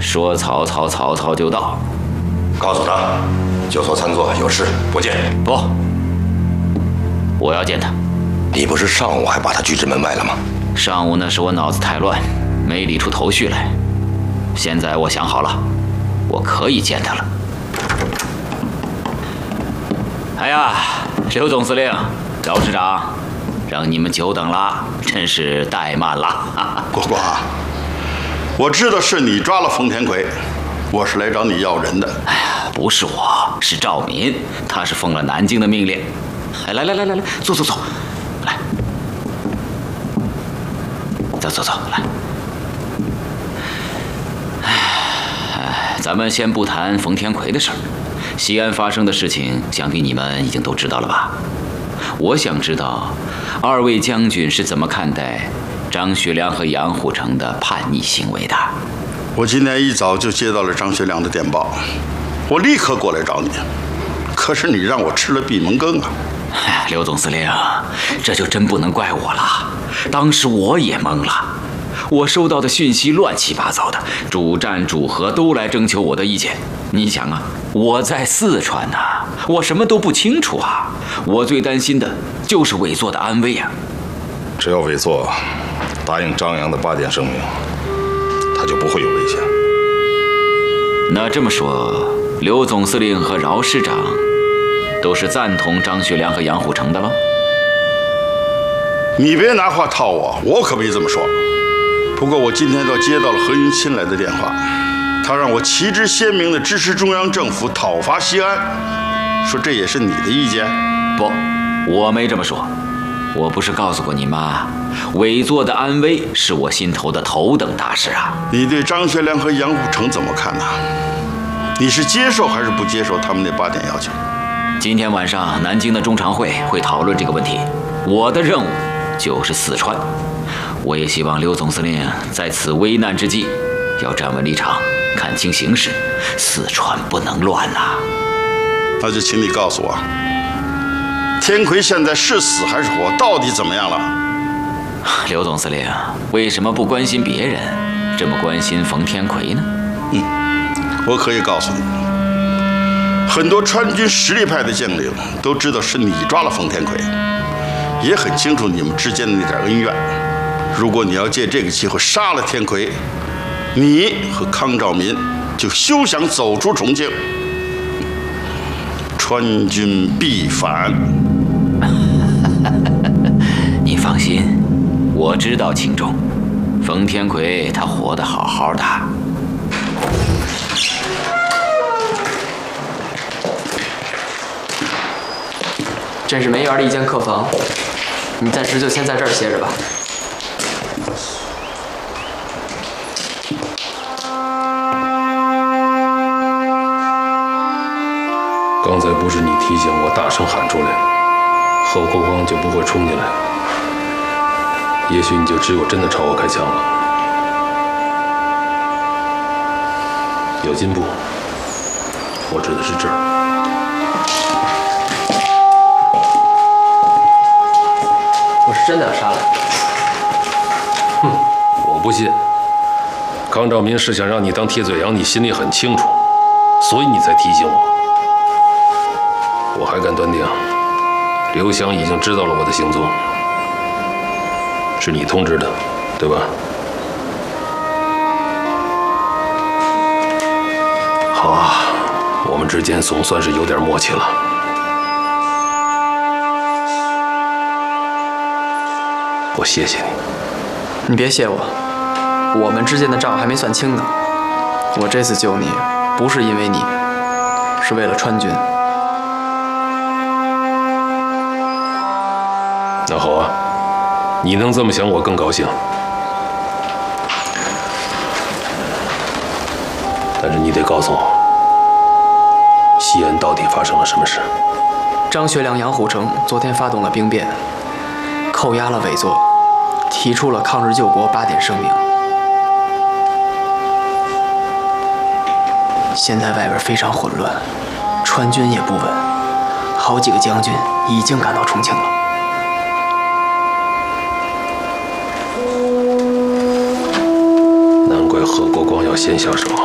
说曹操，曹操就到。 告诉他，就说参座有事不见。 不，我要见他。 你不是上午还把他拒之门外了吗？ 上午那是我脑子太乱，没理出头绪来。现在我想好了，我可以见他了。哎呀，刘总司令、赵师长，让你们久等了，真是怠慢了。 国光，我知道是你抓了冯天魁，我是来找你要人的。 哎呀，不是我，是赵敏，他是奉了南京的命令。哎，来，坐，来，走，来。哎，咱们先不谈冯天魁的事儿，西安发生的事情，想必你们已经都知道了吧？我想知道，二位将军是怎么看待张学良和杨虎城的叛逆行为的？ 我今天一早就接到了张学良的电报，我立刻过来找你。可是你让我吃了闭门羹啊！ 哎，刘总司令，这就真不能怪我了。当时我也懵了，我收到的讯息乱七八糟的，主战主和都来征求我的意见。你想啊，我在四川呐，我什么都不清楚啊。我最担心的就是委座的安危啊。 只要委座答应张扬的8点声明，他就不会有危险。 那这么说，刘总司令和饶师长都是赞同张学良和杨虎城的了？ 你别拿话套我，我可没这么说。不过我今天倒接到了何应钦来的电话，他让我旗帜鲜明地支持中央政府讨伐西安，说这也是你的意见。 不，我没这么说。我不是告诉过你吗？委座的安危是我心头的头等大事啊！ 你对张学良和杨虎城怎么看呢？你是接受还是不接受他们那8点要求？ 今天晚上南京的中常会会讨论这个问题，我的任务就是四川。我也希望刘总司令在此危难之际要站稳立场，看清形势，四川不能乱呐。 那就请你告诉我，天魁现在是死还是活，到底怎么样了？ 刘总司令为什么不关心别人，这么关心冯天魁呢？ 我可以告诉你，很多川军实力派的将领都知道是你抓了冯天魁，也很清楚你们之间的那点恩怨。如果你要借这个机会杀了天魁，你和康兆民就休想走出重庆，川军必反。 你放心，我知道轻重。冯天魁他活得好好的。 这是梅园的一间客房，你暂时就先在这儿歇着吧。 刚才不是你提醒我大声喊出来，何国光就不会冲进来，也许你就只有真的朝我开枪了。有进步，我指的是这儿。 我是真的要杀了你。 哼，我不信。康兆民是想让你当铁嘴羊，你心里很清楚，所以你才提醒我。我还敢断定，刘翔已经知道了我的行踪，是你通知的，对吧？好啊，我们之间总算是有点默契了。我谢谢你。 你别谢我，我们之间的账还没算清呢。我这次救你，不是因为你，是为了川军。 那好啊，你能这么想，我更高兴。但是你得告诉我，西安到底发生了什么事？ 张学良、杨虎城昨天发动了兵变，扣押了委座，提出了抗日救国8点声明。现在外边非常混乱，川军也不稳，好几个将军已经赶到重庆了。 难怪何国光要先下手。